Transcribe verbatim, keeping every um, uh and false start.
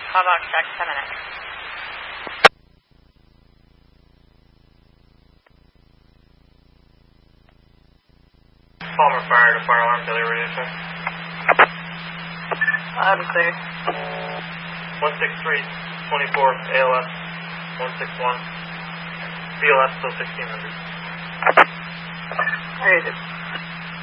Call box back ten minutes. Palmer Fire to fire alarm, daily radio check. Loud and clear. one six three, twenty-four, A L S, one six one, B L S still sixteen hundred. Very good.